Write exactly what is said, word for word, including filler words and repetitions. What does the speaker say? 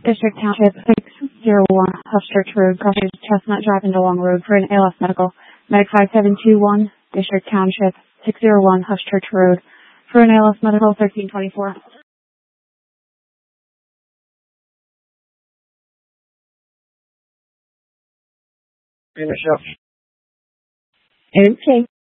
District Township six oh one, Hush Church Road, Crossroads, Chestnut Drive, and DeLong Road for an A L S Medical. Medic five seven two one, District Township six oh one, Hush Church Road for an A L S Medical thirteen twenty-four. Finish up. Okay.